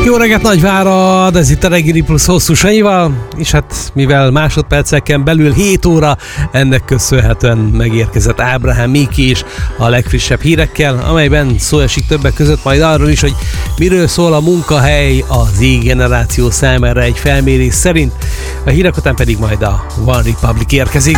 Jó reggelt, Nagyvárad! Ez itt a Reggeli Plusz Hosszú Sanyival, és hát mivel másodperceken belül 7 óra, ennek köszönhetően megérkezett Ábrahám Miki is a legfrissebb hírekkel, amelyben szó esik többek között majd arról is, hogy miről szól a munkahely a Z-generáció számára egy felmérés szerint. A hírek után pedig majd a One Republic érkezik.